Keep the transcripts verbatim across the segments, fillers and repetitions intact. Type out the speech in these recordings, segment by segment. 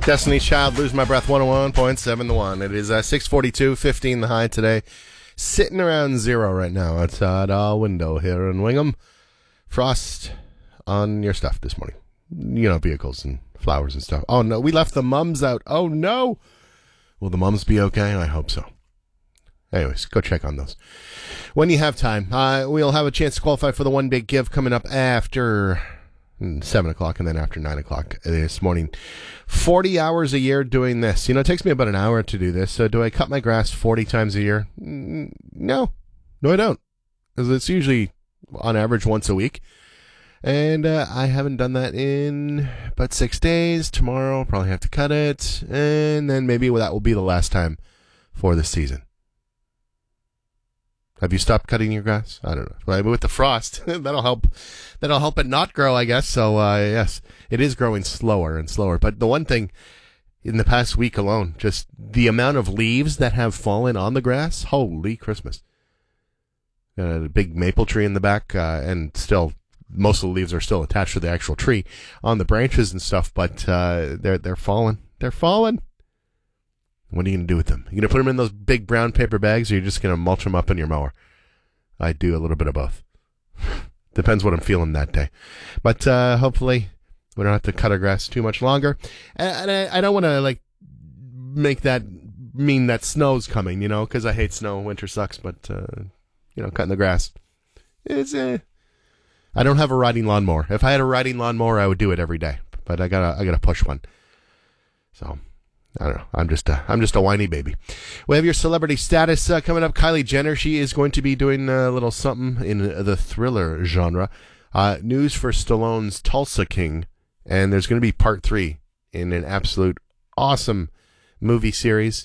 Destiny's Child, Lose My Breath, one oh one point seven the one. It is uh, six forty-two, fifteen the high today. Sitting around zero right now outside our window here in Wingham. Frost on your stuff this morning. You know, vehicles and flowers and stuff. Oh, no, we left the mums out. Oh, no. Will the mums be okay? I hope so. Anyways, go check on those when you have time. Uh, we'll have a chance to qualify for the One Big Give coming up after seven o'clock and then after nine o'clock this morning. forty hours a year doing this. You know, it takes me about an hour to do this. So do I cut my grass forty times a year? No. No, I don't. Because it's usually on average once a week. And uh, I haven't done that in about six days. Tomorrow I'll probably have to cut it. And then maybe that will be the last time for this season. Have you stopped cutting your grass? I don't know. Well, with the frost, that'll help. That'll help it not grow, I guess. So, uh, yes, it is growing slower and slower. But the one thing in the past week alone, just the amount of leaves that have fallen on the grass, holy Christmas. Uh, a big maple tree in the back, uh, and still, most of the leaves are still attached to the actual tree on the branches and stuff, but uh, they're they're falling. They're falling. What are you going to do with them? You going to put them in those big brown paper bags, or are you just going to mulch them up in your mower? I do a little bit of both. Depends what I'm feeling that day. But uh, hopefully we don't have to cut our grass too much longer. And I, I don't want to like make that mean that snow's coming, you know, because I hate snow. Winter sucks, but, uh, you know, cutting the grass, it's, uh, I don't have a riding lawnmower. If I had a riding lawnmower, I would do it every day. But I gotta, I gotta push one. So... I don't know. I'm just a, I'm just a whiny baby. We have your celebrity status uh, coming up. Kylie Jenner, she is going to be doing a little something in the thriller genre. Uh, news for Stallone's Tulsa King, and there's going to be part three in an absolute awesome movie series.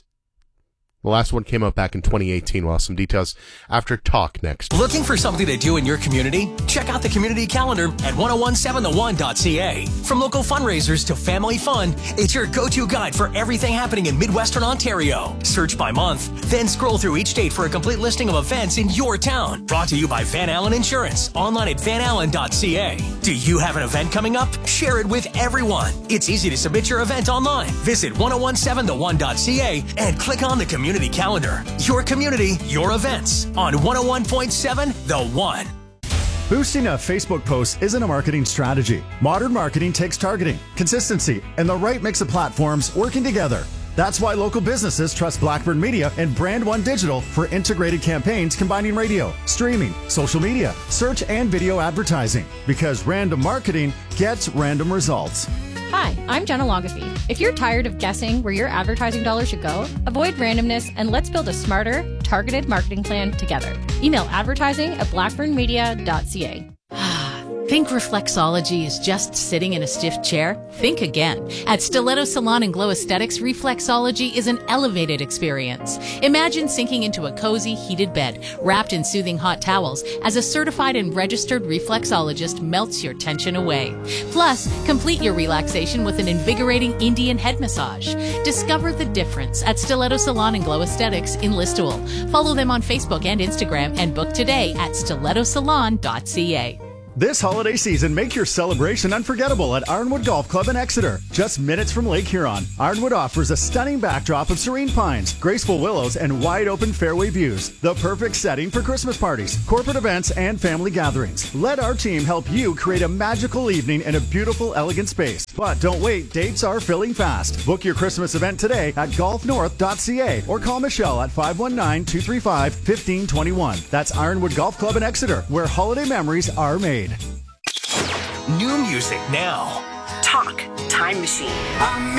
The last one came out back in twenty eighteen. We'll have some details after talk next. Looking for something to do in your community? Check out the community calendar at ten seventeen the one dot c a. From local fundraisers to family fun, it's your go-to guide for everything happening in Midwestern Ontario. Search by month, then scroll through each date for a complete listing of events in your town. Brought to you by Van Allen Insurance, online at van allen dot c a. Do you have an event coming up? Share it with everyone. It's easy to submit your event online. Visit ten seventeen the one dot c a and click on the community calendar. Your community, your events on one oh one point seven The One. Boosting a Facebook post isn't a marketing strategy. Modern marketing takes targeting, consistency, and the right mix of platforms working together. That's why local businesses trust Blackburn Media and Brand One Digital for integrated campaigns combining radio, streaming, social media, search, and video advertising. Because random marketing gets random results. Hi, I'm Jenna Longafee. If you're tired of guessing where your advertising dollars should go, avoid randomness and let's build a smarter, targeted marketing plan together. Email advertising at blackburn media dot c a. Think reflexology is just sitting in a stiff chair? Think again. At Stiletto Salon and Glow Aesthetics, reflexology is an elevated experience. Imagine sinking into a cozy, heated bed, wrapped in soothing hot towels, as a certified and registered reflexologist melts your tension away. Plus, complete your relaxation with an invigorating Indian head massage. Discover the difference at Stiletto Salon and Glow Aesthetics in Listowel. Follow them on Facebook and Instagram and book today at stiletto salon dot c a. This holiday season, make your celebration unforgettable at Ironwood Golf Club in Exeter. Just minutes from Lake Huron, Ironwood offers a stunning backdrop of serene pines, graceful willows, and wide-open fairway views. The perfect setting for Christmas parties, corporate events, and family gatherings. Let our team help you create a magical evening in a beautiful, elegant space. But don't wait, dates are filling fast. Book your Christmas event today at golf north dot c a or call Michelle at five one nine, two three five, one five two one. That's Ironwood Golf Club in Exeter, where holiday memories are made. New music now. Talk Time Machine.